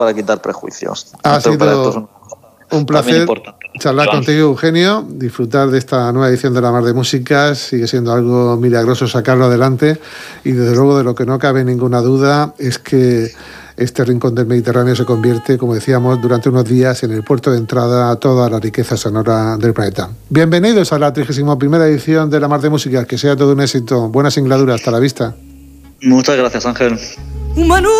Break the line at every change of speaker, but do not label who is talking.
para quitar prejuicios.
Ha sido un placer charlar contigo, Eugenio, disfrutar de esta nueva edición de La Mar de Músicas. Sigue siendo algo milagroso sacarlo adelante, y desde luego de lo que no cabe ninguna duda es que este rincón del Mediterráneo se convierte, como decíamos, durante unos días en el puerto de entrada a toda la riqueza sonora del planeta. Bienvenidos a la 31ª edición de La Mar de Músicas. Que sea todo un éxito. Buena singladura. Hasta la vista.
Muchas gracias, Ángel.